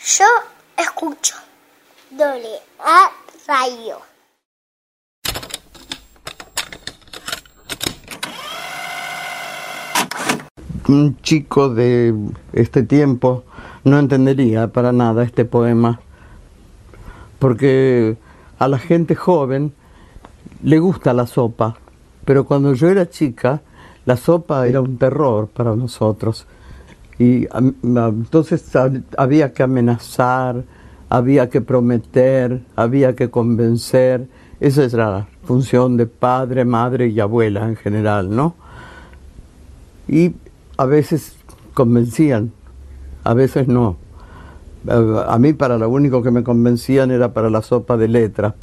Yo escucho AA Radio. Un chico de este tiempo no entendería para nada este poema, porque a la gente joven le gusta la sopa, pero cuando yo era chica, la sopa era un terror para nosotros. Y entonces había que amenazar, había que prometer, había que convencer. Esa es la función de padre, madre y abuela en general, ¿no? Y a veces convencían, a veces no. A mí para lo único que me convencían era para la sopa de letras.